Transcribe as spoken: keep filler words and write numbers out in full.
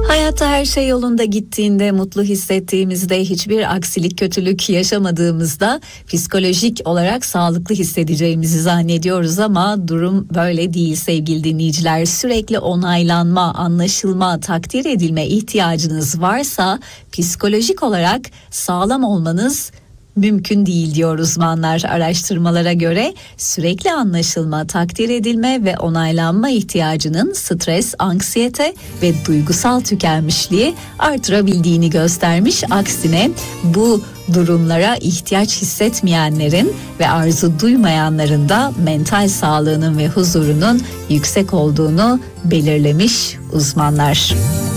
Hayatta her şey yolunda gittiğinde, mutlu hissettiğimizde, hiçbir aksilik, kötülük yaşamadığımızda psikolojik olarak sağlıklı hissedeceğimizi zannediyoruz ama durum böyle değil sevgili dinleyiciler. Sürekli onaylanma, anlaşılma, takdir edilme ihtiyacınız varsa psikolojik olarak sağlam olmanız mümkün değil diyor uzmanlar. Araştırmalara göre sürekli anlaşılma, takdir edilme ve onaylanma ihtiyacının stres, anksiyete ve duygusal tükenmişliği artırabildiğini göstermiş. Aksine bu durumlara ihtiyaç hissetmeyenlerin ve arzu duymayanların da mental sağlığının ve huzurunun yüksek olduğunu belirlemiş uzmanlar.